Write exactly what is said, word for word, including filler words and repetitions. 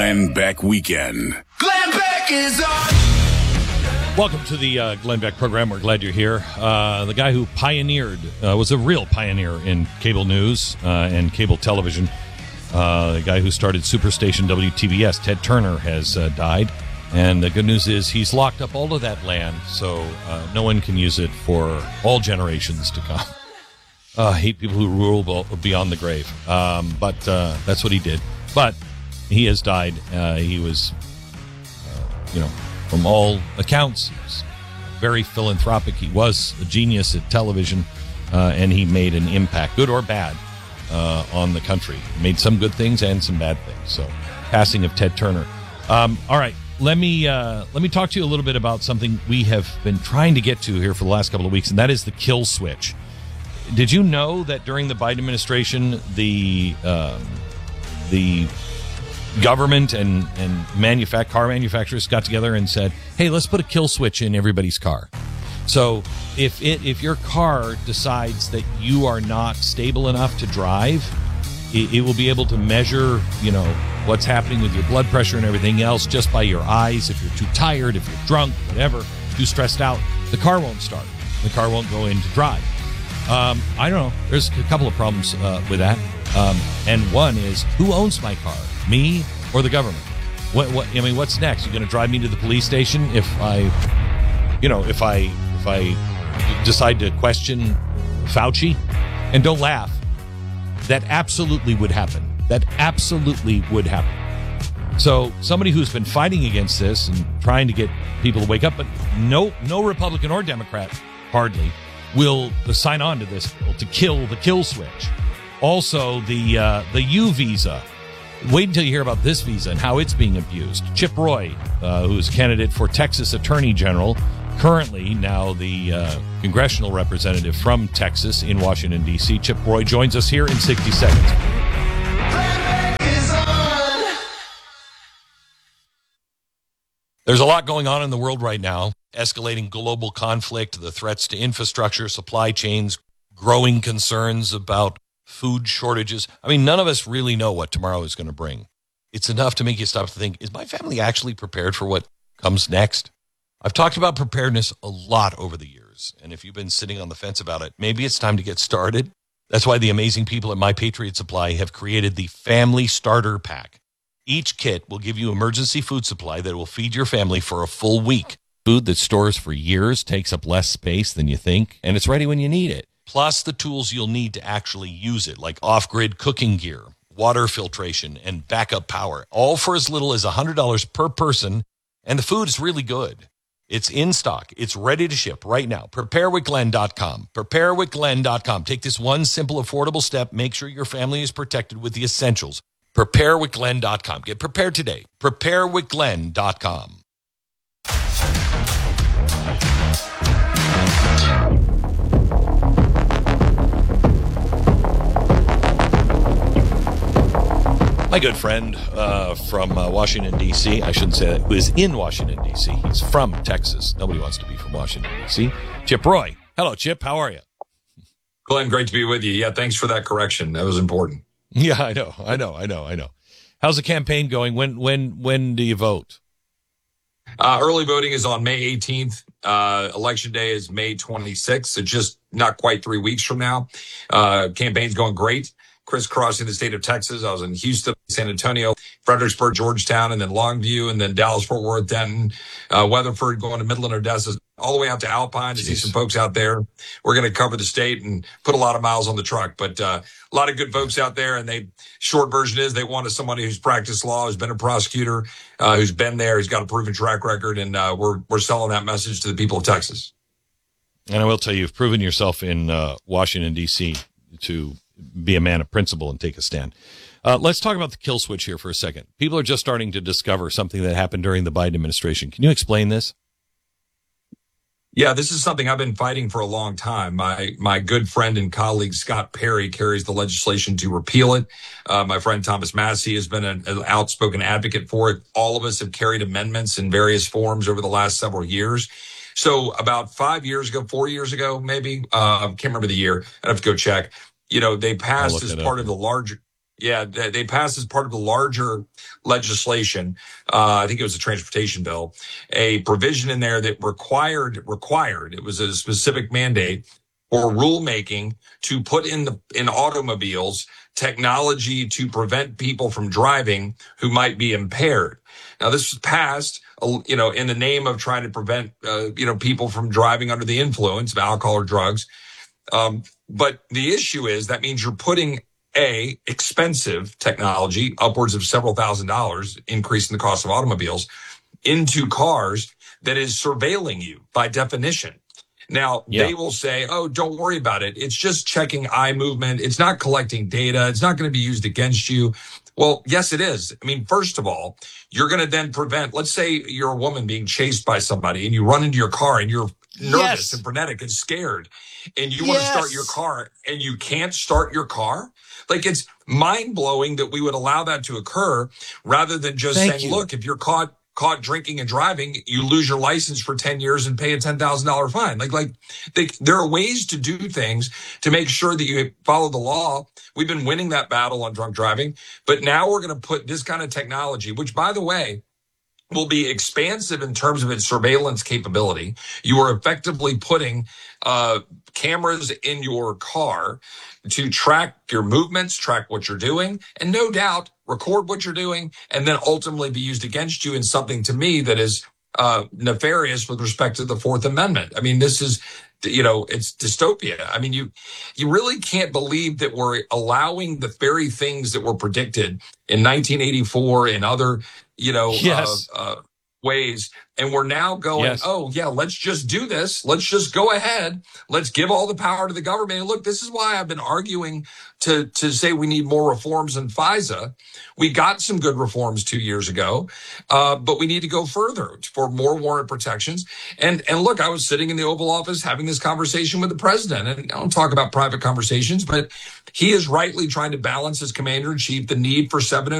Glenn Beck Weekend. Glenn Beck is on. Welcome to the uh, Glenn Beck program. We're glad you're here. Uh, the guy who pioneered, uh, was a real pioneer in cable news uh, and cable television. Uh, the guy who started Superstation W T B S, Ted Turner, has uh, died. And the good news is he's locked up all of that land, so uh, no one can use it for all generations to come. Uh, I hate people who rule beyond the grave. Um, but uh, that's what he did. But he has died. Uh, he was, uh, you know, from all accounts, he was very philanthropic. He was a genius at television, uh, and he made an impact, good or bad, uh, on the country. Made some good things and some bad things. So, passing of Ted Turner. Um, all right. Let me uh, let me talk to you a little bit about something we have been trying to get to here for the last couple of weeks, and that is the kill switch. Did you know that during the Biden administration, the um, the government and and manufact car manufacturers got together and said, "Hey, let's put a kill switch in everybody's car." So if it if your car decides that you are not stable enough to drive, it, it will be able to measure, you know, what's happening with your blood pressure and everything else just by your eyes. If you're too tired, if you're drunk, whatever, too stressed out, the car won't start. The car won't go into drive. Um, I don't know. There's a couple of problems uh, with that. Um, and one is, who owns my car? Me or the government? What, what, I mean, what's next? You're going to drive me to the police station if I, you know, if I, if I decide to question Fauci? And don't laugh. That absolutely would happen. That absolutely would happen. So somebody who's been fighting against this and trying to get people to wake up, but no, no Republican or Democrat, hardly, will sign on to this bill to kill the kill switch. Also, the uh, the U visa. Wait until you hear about this visa and how it's being abused. Chip Roy, uh, who is a candidate for Texas Attorney General, currently now the uh, congressional representative from Texas in Washington, D C. Chip Roy joins us here in sixty seconds. There's a lot going on in the world right now. Escalating global conflict, the threats to infrastructure, supply chains, growing concerns about food shortages. I mean, none of us really know what tomorrow is going to bring. It's enough to make you stop to think, is my family actually prepared for what comes next? I've talked about preparedness a lot over the years, and if you've been sitting on the fence about it, maybe it's time to get started. That's why the amazing people at My Patriot Supply have created the Family Starter Pack. Each kit will give you emergency food supply that will feed your family for a full week. Food that stores for years, takes up less space than you think, and it's ready when you need it. Plus the tools you'll need to actually use it, like off-grid cooking gear, water filtration, and backup power, all for as little as one hundred dollars per person, and the food is really good. It's in stock. It's ready to ship right now. prepare with glenn dot com. prepare with glenn dot com. Take this one simple, affordable step. Make sure your family is protected with the essentials. prepare with glenn dot com. Get prepared today. prepare with glenn dot com. My good friend uh, from uh, Washington, D C, I shouldn't say that, who is in Washington, D C. He's from Texas. Nobody wants to be from Washington, D C. Chip Roy. Hello, Chip. How are you? Glenn, great to be with you. Yeah, thanks for that correction. That was important. Yeah, I know. I know. I know. I know. How's the campaign going? When when when do you vote? Uh, early voting is on May eighteenth. Uh, election day is May twenty-sixth. It's just not quite three weeks from now. Uh, campaign's going great. Crisscrossing the state of Texas. I was in Houston, San Antonio, Fredericksburg, Georgetown, and then Longview, and then Dallas, Fort Worth, Denton, uh, Weatherford, going to Midland, Odessa, all the way out to Alpine to Jeez. see some folks out there. We're going to cover the state and put a lot of miles on the truck, but uh, a lot of good folks out there. And they short version is they wanted somebody who's practiced law, who's been a prosecutor, uh, who's been there, who's got a proven track record, and uh, we're we're selling that message to the people of Texas. And I will tell you, you've proven yourself in uh, Washington, D C to be a man of principle and take a stand. Uh, let's talk about the kill switch here for a second. People are just starting to discover something that happened during the Biden administration. Can you explain this? Yeah, this is something I've been fighting for a long time. My my good friend and colleague Scott Perry carries the legislation to repeal it. Uh, my friend Thomas Massie has been an, an outspoken advocate for it. All of us have carried amendments in various forms over the last several years. So about five years ago, four years ago, maybe, uh, I can't remember the year. I'd have to go check. You know, they passed as part of the larger, Yeah, they they passed as part of the larger legislation. Uh, I think it was a transportation bill, a provision in there that required required. It was a specific mandate for rulemaking to put in the in automobiles technology to prevent people from driving who might be impaired. Now, this was passed, uh, you know, in the name of trying to prevent, uh, you know, people from driving under the influence of alcohol or drugs. Um, but the issue is that means you're putting a expensive technology, upwards of several thousand dollars, increasing the cost of automobiles, into cars that is surveilling you by definition. Now, Yeah. they will say, oh, don't worry about it. It's just checking eye movement. It's not collecting data. It's not going to be used against you. Well, yes, it is. I mean, first of all, you're going to then prevent, let's say you're a woman being chased by somebody and you run into your car and you're nervous Yes. and frenetic and scared and you want to start your Yes. car and you can't start your car. Like, it's mind blowing that we would allow that to occur rather than just Thank saying, you. look, if you're caught caught drinking and driving, you lose your license for ten years and pay a ten thousand dollars fine. Like, like they, there are ways to do things to make sure that you follow the law. We've been winning that battle on drunk driving, but now we're going to put this kind of technology, which, by the way, will be expansive in terms of its surveillance capability. You are effectively putting uh, cameras in your car to track your movements, track what you're doing, and no doubt record what you're doing, and then ultimately be used against you in something, to me, that is uh, nefarious with respect to the Fourth Amendment. I mean, this is, you know, it's dystopia. I mean, you you really can't believe that we're allowing the very things that were predicted in nineteen eighty-four and other, you know, Yes. uh, uh, ways. And we're now going, Yes. oh, yeah, let's just do this. Let's just go ahead. Let's give all the power to the government. And look, this is why I've been arguing to, to say we need more reforms in FISA. We got some good reforms two years ago, uh, but we need to go further for more warrant protections. And, and look, I was sitting in the Oval Office having this conversation with the president, and I don't talk about private conversations, but he is rightly trying to balance as commander in chief the need for seven oh